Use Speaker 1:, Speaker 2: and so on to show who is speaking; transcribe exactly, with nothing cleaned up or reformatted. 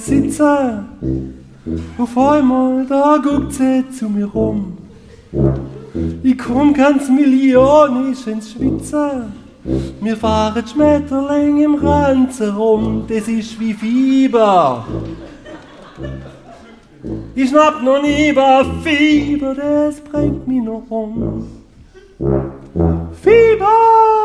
Speaker 1: Sitze. Auf einmal, da guckt sie zu mir rum. Ich komm ganz millionisch ins Schwitzen. Wir fahren Schmetterling im Ranz herum, das ist wie Fieber. Ich schnapp noch nie bei Fieber, das bringt mich noch um. Fieber!